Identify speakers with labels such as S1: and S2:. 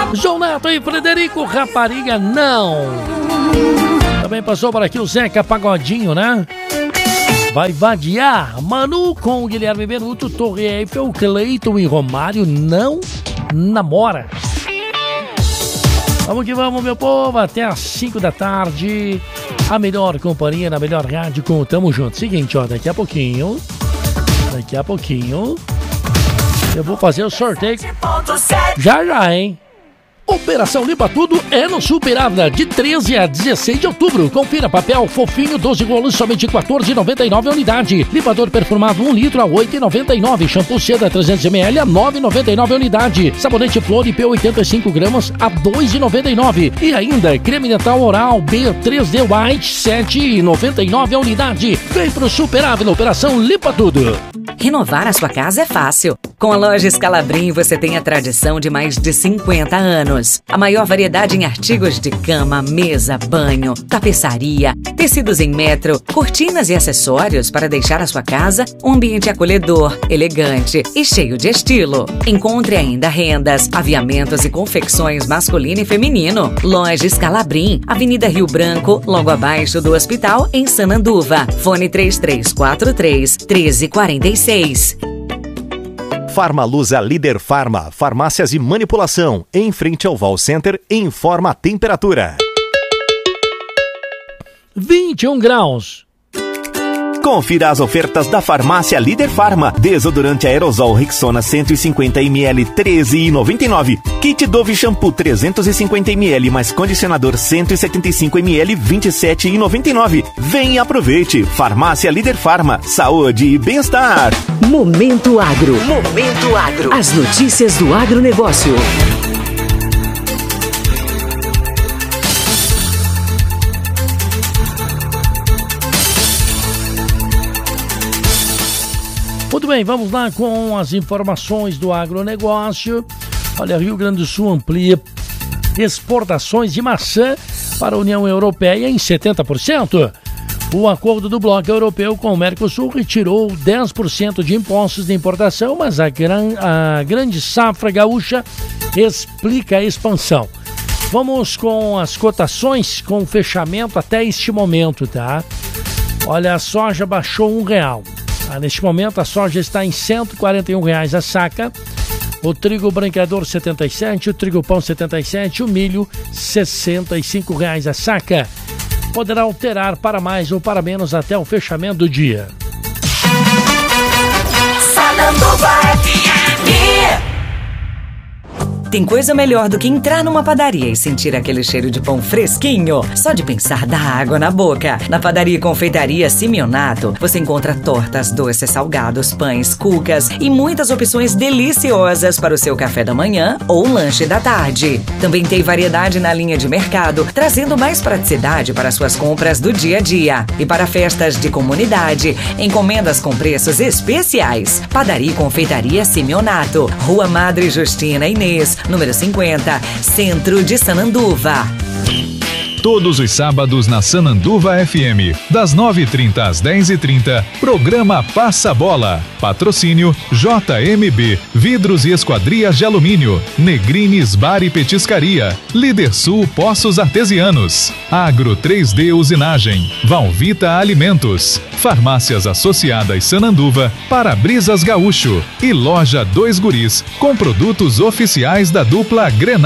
S1: João Neto e Frederico Rapariga, não. Também passou por aqui o Zeca Pagodinho, né? Vai vadiar. Manu com o Guilherme Benuto, Torre Eiffel, Cleiton e Romário não namora. Vamos que vamos, meu povo, até às 5 da tarde. A melhor companhia, na melhor rádio com o Tamo Junto. Seguinte, ó, daqui a pouquinho eu vou fazer o sorteio. Já, hein? Operação Limpa Tudo é no Super Ávila, de 13 a 16 de outubro. Confira: papel fofinho, 12 rolos, somente R$ 14,99 a unidade. Limpador perfumado 1 litro a R$ 8,99. Shampoo Seda 300ml a R$ 9,99 a unidade. Sabonete Florip 85 gramas a R$ 2,99. E ainda creme dental oral B3D White R$ 7,99 a unidade. Vem pro Super Ávila, Operação Limpa Tudo.
S2: Renovar a sua casa é fácil. Com a loja Scalabrin você tem a tradição de mais de 50 anos. A maior variedade em artigos de cama, mesa, banho, tapeçaria, tecidos em metro, cortinas e acessórios para deixar a sua casa um ambiente acolhedor, elegante e cheio de estilo. Encontre ainda rendas, aviamentos e confecções masculino e feminino. Loja Scalabrin, Avenida Rio Branco, logo abaixo do hospital, em Sananduva. Fone 3343-1346.
S3: Farmalusa Líder Farma, farmácias e manipulação, em frente ao Val Center, informa a temperatura.
S1: 21 graus.
S3: Confira as ofertas da farmácia Líder Farma. Desodorante aerosol Rexona 150ml, R$ 13,99. Kit Dove Shampoo 350ml mais condicionador 175ml, R$ 27,99. Vem e aproveite. Farmácia Líder Farma. Saúde e bem-estar.
S2: Momento Agro. Momento Agro. As notícias do agronegócio.
S1: Muito bem, vamos lá com as informações do agronegócio. Olha, Rio Grande do Sul amplia exportações de maçã para a União Europeia em 70%. O acordo do Bloco Europeu com o Mercosul retirou 10% de impostos de importação, mas a grande safra gaúcha explica a expansão. Vamos com as cotações com fechamento até este momento, tá? Olha, a soja baixou R$1. Neste momento a soja está em R$ 141 a saca, o trigo branqueador 77, o trigo pão 77, o milho R$ 65 a saca. Poderá alterar para mais ou para menos até o fechamento do dia.
S2: Sananduva FM. Tem coisa melhor do que entrar numa padaria e sentir aquele cheiro de pão fresquinho. Só de pensar dá água na boca. Na Padaria e Confeitaria Simeonato, você encontra tortas, doces, salgados, pães, cucas e muitas opções deliciosas para o seu café da manhã ou lanche da tarde. Também tem variedade na linha de mercado, trazendo mais praticidade para suas compras do dia a dia. E para festas de comunidade, encomendas com preços especiais. Padaria e Confeitaria Simeonato, Rua Madre Justina Inês, número 50, Centro de Sananduva.
S4: Todos os sábados na Sananduva FM, das 9h30 às 10h30, programa Passa Bola. Patrocínio JMB, Vidros e Esquadrias de Alumínio, Negrines Bar e Petiscaria, Líder Sul Poços Artesianos, Agro 3D Usinagem, Valvita Alimentos, Farmácias Associadas Sananduva, Para-Brisas Gaúcho e Loja 2 Guris, com produtos oficiais da dupla Grenal.